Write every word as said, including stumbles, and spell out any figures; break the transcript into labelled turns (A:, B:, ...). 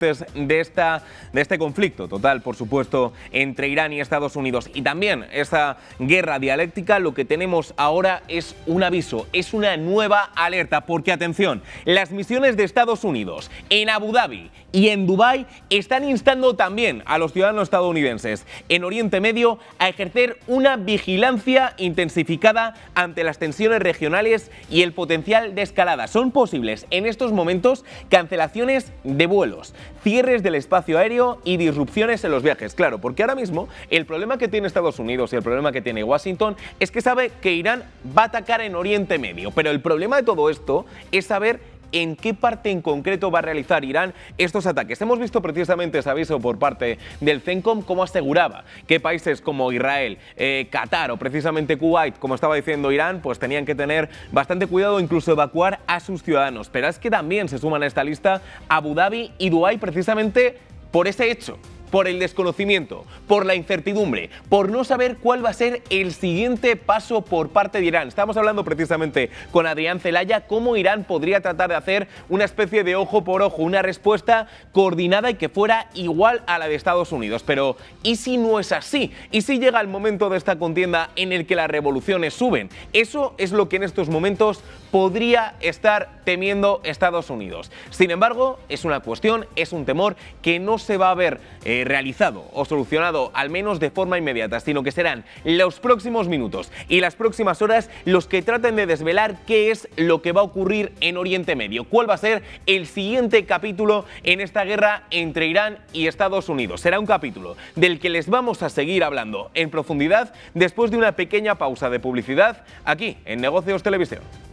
A: de, esta, de este conflicto total, por supuesto, entre Irán y Estados Unidos y también esta guerra dialéctica, lo que tenemos ahora es un aviso, es una nueva alerta, porque atención, las misiones de Estados Unidos en Abu Dhabi y en Dubái están instando también a los ciudadanos estadounidenses en Oriente Medio a ejercer una vigilancia intensificada ante las tensiones regionales y el potencial de escalada. Son posibles en estos momentos cancelaciones de vuelos, cierres del espacio aéreo y disrupciones en los viajes. Claro, porque ahora mismo el problema que tiene Estados Unidos y el problema que tiene Washington es que sabe que Irán va a atacar en Oriente Medio, pero el problema de todo esto es saber en qué parte en concreto va a realizar Irán estos ataques. Hemos visto precisamente ese aviso por parte del CENTCOM, como aseguraba que países como Israel, eh, Qatar o precisamente Kuwait, como estaba diciendo Irán, pues tenían que tener bastante cuidado, incluso evacuar a sus ciudadanos. Pero es que también se suman a esta lista Abu Dhabi y Dubái precisamente por ese hecho, por el desconocimiento, por la incertidumbre, por no saber cuál va a ser el siguiente paso por parte de Irán. Estamos hablando precisamente con Adrián Celaya cómo Irán podría tratar de hacer una especie de ojo por ojo, una respuesta coordinada y que fuera igual a la de Estados Unidos. Pero ¿y si no es así? ¿Y si llega el momento de esta contienda en el que las revoluciones suben? Eso es lo que en estos momentos podría estar temiendo Estados Unidos. Sin embargo, es una cuestión, es un temor que no se va a ver eh, realizado o solucionado al menos de forma inmediata, sino que serán los próximos minutos y las próximas horas los que traten de desvelar qué es lo que va a ocurrir en Oriente Medio, cuál va a ser el siguiente capítulo en esta guerra entre Irán y Estados Unidos. Será un capítulo del que les vamos a seguir hablando en profundidad después de una pequeña pausa de publicidad aquí en Negocios Televisión.